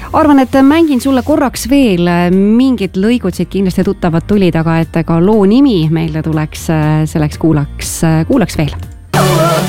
Arvan, et mängin sulle korraks veel mingid lõigud siit kindlasti tuttavad tulid, aga et ka loo nimi meelde tuleks, selleks kuulaks veel.